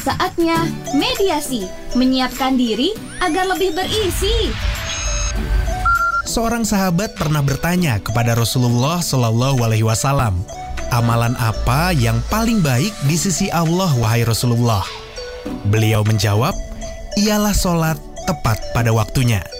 Saatnya mediasi, menyiapkan diri agar lebih berisi. Seorang sahabat pernah bertanya kepada Rasulullah SAW, amalan apa yang paling baik di sisi Allah, wahai Rasulullah? Beliau menjawab, ialah sholat tepat pada waktunya.